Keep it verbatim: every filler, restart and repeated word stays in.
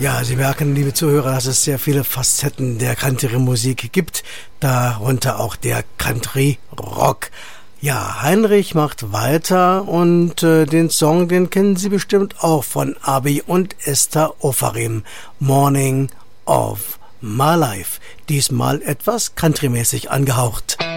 Ja, Sie merken, liebe Zuhörer, dass es sehr viele Facetten der Country-Musik gibt, darunter auch der Country-Rock. Ja, Heinrich macht weiter und äh, den Song, den kennen Sie bestimmt auch von Abi und Esther Ofarim, Morning of My Life. Diesmal etwas countrymäßig angehaucht.